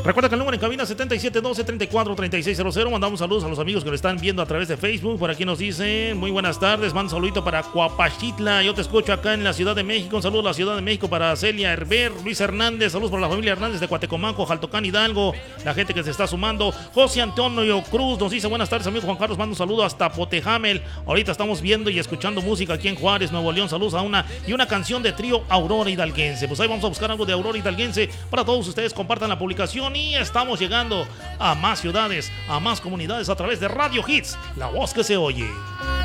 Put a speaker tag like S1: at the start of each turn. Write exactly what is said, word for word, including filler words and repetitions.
S1: Recuerda que el número en cabina setenta y siete doce, treinta y cuatro, treinta y seis cero cero. Mandamos saludos a los amigos que lo están viendo a través de Facebook. Por aquí nos dicen, muy buenas tardes, mando un saludito para Coapachitla. Yo te escucho acá en la Ciudad de México. Un saludo a la Ciudad de México para Celia Herber, Luis Hernández. Saludos para la familia Hernández de Cuatecomanco, Jaltocán, Hidalgo. La gente que se está sumando. José Antonio Cruz nos dice, buenas tardes, amigo Juan Carlos. Mando un saludo hasta Potejamel. Ahorita estamos viendo y escuchando música aquí en Juárez, Nuevo León. Saludos a una y una canción de trío Aurora Hidalguense. Pues ahí vamos a buscar algo de Aurora Hidalguense para todos ustedes. Compartan la publicación y estamos llegando a más ciudades, a más comunidades a través de Radio Hits, la voz que se oye.